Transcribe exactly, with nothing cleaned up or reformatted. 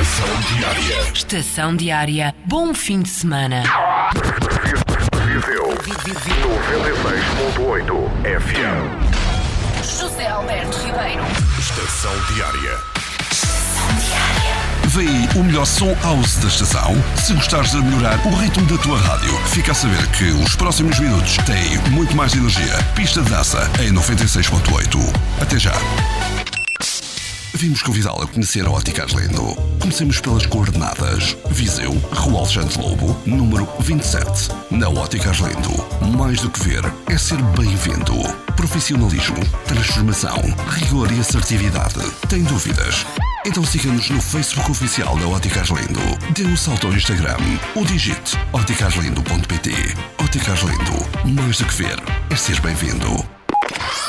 Estação Diária. Estação Diária. Bom fim de semana. Viseu noventa e seis ponto oito F M. José Alberto Ribeiro. Estação Diária. Estação Diária. Vem aí o melhor som house da estação. Se gostares de melhorar o ritmo da tua rádio, fica a saber que os próximos minutos têm muito mais energia. Pista de dança em noventa e seis ponto oito. Até já. Vimos convidá-la a conhecer a Ótica Arlindo. Comecemos pelas coordenadas. Viseu, Rua Alexandre Lobo, número vinte e sete. Na Ótica Arlindo, mais do que ver, é ser bem-vindo. Profissionalismo, transformação, rigor e assertividade. Tem dúvidas? Então siga-nos no Facebook oficial da Ótica Arlindo. Dê um salto ao Instagram ou digite ótica arlindo ponto pt. Ótica Arlindo, mais do que ver, é ser bem-vindo.